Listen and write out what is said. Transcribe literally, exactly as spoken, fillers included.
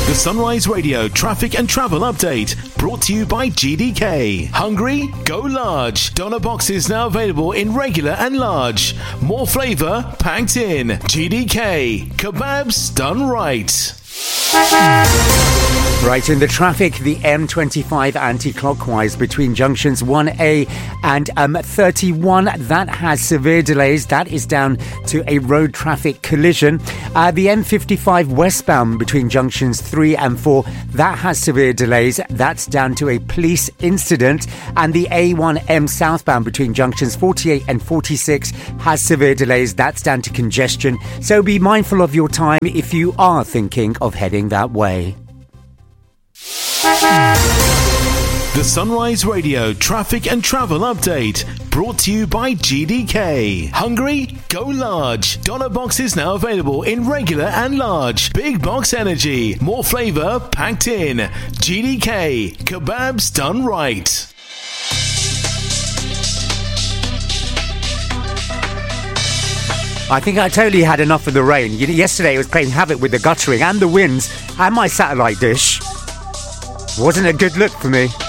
The Sunrise Radio traffic and travel update brought to you by G D K. Hungry? Go large. Doner boxes now available in regular and large. More flavour packed in. G D K. Kebabs done right. Right, in the traffic, the M twenty-five anti-clockwise between junctions one A and um, thirty-one, that has severe delays. That is down to a road traffic collision. Uh, the M fifty-five westbound between junctions three and four, that has severe delays. That's down to a police incident. And the A one M southbound between junctions forty-eight and forty-six has severe delays. That's down to congestion. So be mindful of your time if you are thinking of heading that way. The Sunrise Radio traffic and travel update brought to you by G D K. Hungry? Go large. Doner boxes now available in regular and large. Big box energy. More flavour packed in. G D K. Kebabs done right. I think I totally had enough of the rain. You know, yesterday it was playing havoc with the guttering and the winds and my satellite dish. Wasn't a good look for me.